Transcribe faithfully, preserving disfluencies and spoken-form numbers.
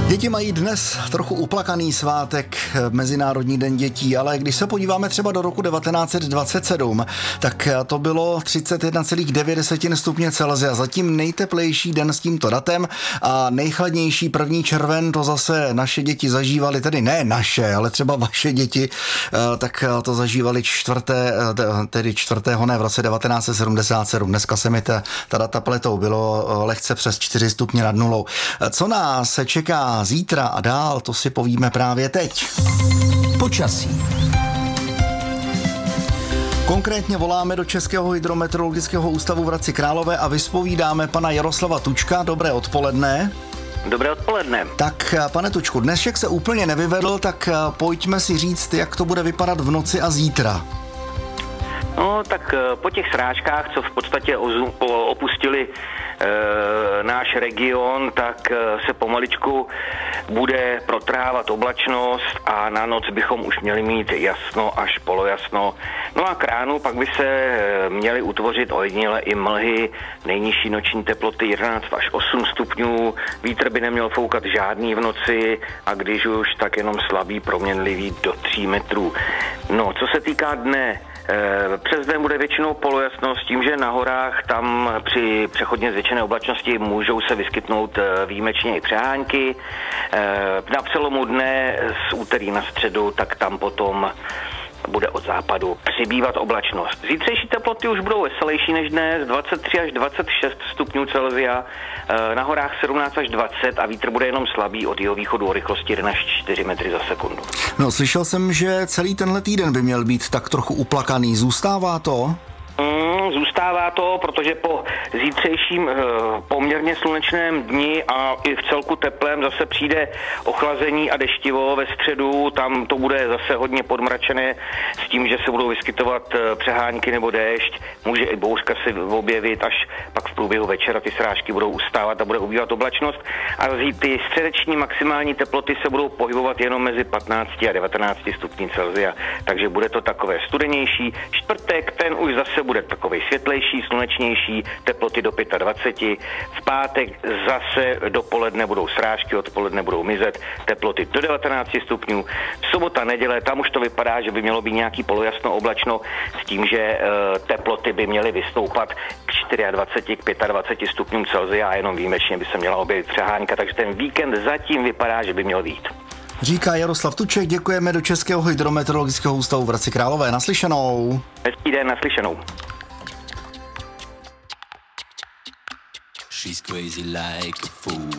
Děti mají dnes trochu uplakaný svátek, Mezinárodní den dětí, ale když se podíváme třeba do roku devatenáct set dvacet sedm, tak to bylo třicet jedna celá devět stupně Celsia. Zatím nejteplejší den s tímto datem a nejchladnější první červen to zase naše děti zažívali, tedy ne naše, ale třeba vaše děti, tak to zažívali čtvrté, tedy čtvrtého ne v roce devatenáct set sedmdesát sedm. Dneska se mi ta, ta data pletou, bylo lehce přes čtyři stupně nad nulou. Co nás čeká zítra a dál, to si povíme právě teď. Počasí. Konkrétně voláme do Českého hydrometeorologického ústavu v Hradci Králové a vyspovídáme pana Jaroslava Tučka. Dobré odpoledne. Dobré odpoledne. Tak, pane Tučku, dnešek se úplně nevyvedl, tak pojďme si říct, jak to bude vypadat v noci a zítra. No, tak po těch srážkách, co v podstatě opustili e, náš region, tak se pomaličku bude protrávat oblačnost a na noc bychom už měli mít jasno až polojasno. No a k ránu pak by se měly utvořit ojediněle i mlhy, nejnižší noční teploty jedenáct až osm stupňů, vítr by neměl foukat žádný v noci a když už, tak jenom slabý proměnlivý do tří metrů. No, co se týká dne, přes den bude většinou polojasno s tím, že na horách tam při přechodně zvětšené oblačnosti můžou se vyskytnout výjimečně i přehánky. Na přelomu dne z úterý na středu, tak tam potom bude od západu přibývat oblačnost. Zítřejší teploty už budou veselější než dnes, dvacet tři až dvacet šest stupňů Celsia, na horách sedmnáct až dvacet a vítr bude jenom slabý od jihovýchodu o rychlosti jedna až čtyři metry za sekundu. No, slyšel jsem, že celý tenhle týden by měl být tak trochu uplakaný. Zůstává to? Mm, zůstává to, protože po zítřejším e, poměrně slunečném dni a i v celku teplém zase přijde ochlazení a deštivo ve středu, tam to bude zase hodně podmračené s tím, že se budou vyskytovat e, přehánky nebo déšť, může i bouřka se objevit, až pak v průběhu večera ty srážky budou ustávat a bude ubývat oblačnost a ty středeční maximální teploty se budou pohybovat jenom mezi patnácti a devatenácti stupni Celsia, takže bude to takové studenější. Čtvrtek, ten už zase bude takovej světlejší, slunečnější, teploty do dvacet pět. V pátek zase dopoledne budou srážky, odpoledne budou mizet, teploty do devatenácti stupňů. Sobota, neděle, tam už to vypadá, že by mělo být nějaký polojasno oblačno s tím, že e, teploty by měly vystoupat k dvacet čtyři, k dvacet pěti stupňům Celsia a jenom výjimečně by se měla objevit přehánka, takže ten víkend zatím vypadá, že by měl být. Říká Jaroslav Tuček, děkujeme do Českého hydrometeorologického ústavu v Hradci Králové. Naslyšenou. Hezký den, naslyšenou. She's crazy like a fool.